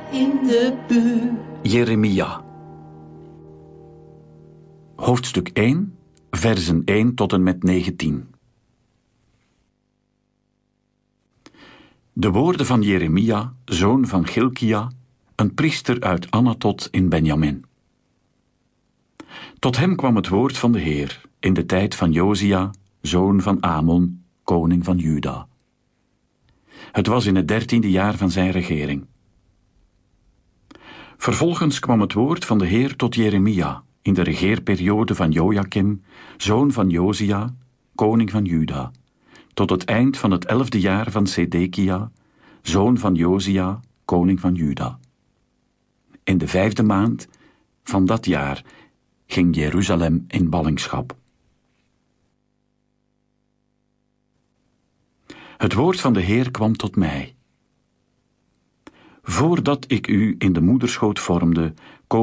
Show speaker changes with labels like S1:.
S1: in de buurt.
S2: Jeremia. Hoofdstuk 1, versen 1 tot en met 19. De woorden van Jeremia, zoon van Gilkia, een priester uit Anatot in Benjamin. Tot hem kwam het woord van de Heer in de tijd van Josia, zoon van Amon, koning van Juda. Het was in het 13e jaar van zijn regering. Vervolgens kwam het woord van de Heer tot Jeremia in de regeerperiode van Jojakim, zoon van Josia, koning van Juda, tot het eind van het 11e jaar van Sedekia, zoon van Josia, koning van Juda. In de 5e maand van dat jaar ging Jeruzalem in ballingschap. Het woord van de Heer kwam tot mij. Voordat ik u in de moederschoot vormde,